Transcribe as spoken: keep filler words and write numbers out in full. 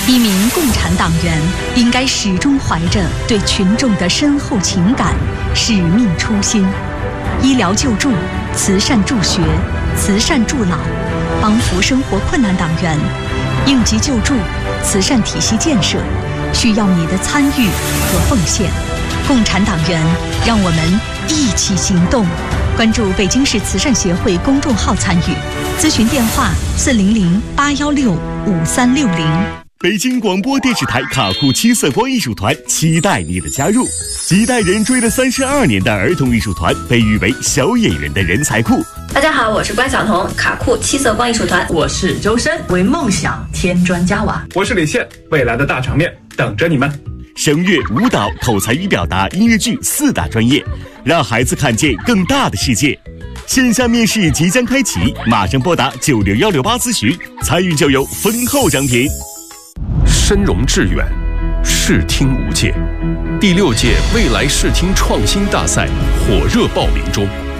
一名共产党员应该始终怀着对群众的深厚情感、使命初心，医疗救助、慈善助学、慈善助老，帮扶生活困难党员，应急救助、慈善体系建设，需要你的参与和奉献。共产党员，让我们一起行动。关注北京市慈善协会公众号参与，咨询电话四零零八幺六五三六零。 北京广播电视台卡库七色光艺术团期待你的加入。几代人追了三十二年的儿童艺术团，被誉为小演员的人才库。 大家好，我是关晓彤，卡库七色光艺术团。 我是周深，为梦想添砖加瓦。 我是李现，未来的大场面等着你们。 声乐、舞蹈、口才与表达、音乐剧四大专业，让孩子看见更大的世界。线下面试即将开启，马上拨打九零幺六八咨询，参与就有丰厚奖品。 深融致远，视听无界。第六届未来视听创新大赛火热报名中。